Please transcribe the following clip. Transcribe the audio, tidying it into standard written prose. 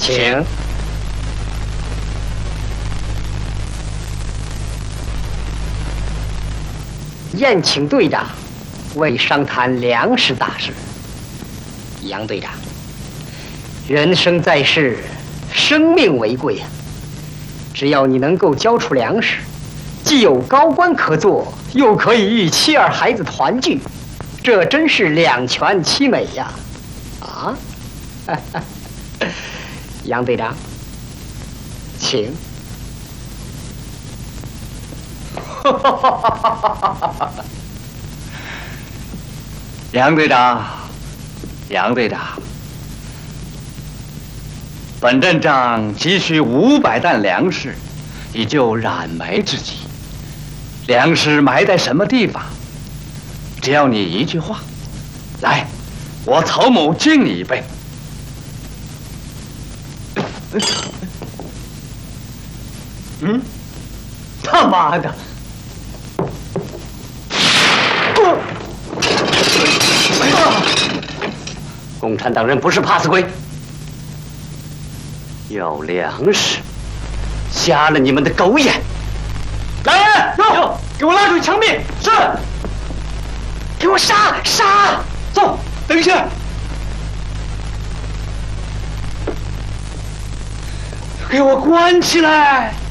请。宴请队长，为商谈粮食大事。杨队长，人生在世，生命为贵啊！只要你能够交出粮食，既有高官可做，又可以与妻儿孩子团聚，这真是两全其美呀！啊，杨队长，请。 杨队长，杨队长，本镇长急需500担粮食，以救染梅之急。粮食埋在什么地方？只要你一句话，来，我曹某敬你一杯。 嗯，他妈的！共产党人不是怕死鬼，要粮食，瞎了你们的狗眼！来人，哟，给我拉出去枪毙！是，给我杀！杀！走，等一下，给我关起来！